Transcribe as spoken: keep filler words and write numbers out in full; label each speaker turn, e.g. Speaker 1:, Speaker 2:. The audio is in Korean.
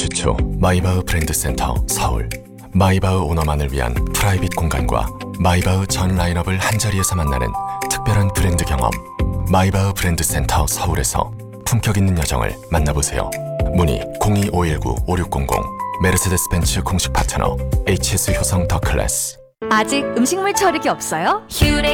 Speaker 1: 최초 마이바흐 브랜드 센터 서울. 마이바흐 오너만을 위한 프라이빗 공간과 마이바흐 전 라인업을 한자리에서 만나는 특별한 브랜드 경험. 마이바흐 브랜드 센터 서울에서 품격 있는 여정을 만나보세요. 문의 공이 오일구 오육공공. 메르세데스 벤츠 공식 파트너 에이치에스 효성 더 클래스.
Speaker 2: 아직 음식물 처리기 없어요?
Speaker 3: 휴레